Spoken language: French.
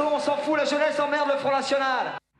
on s'en fout, la jeunesse emmerde le Front National.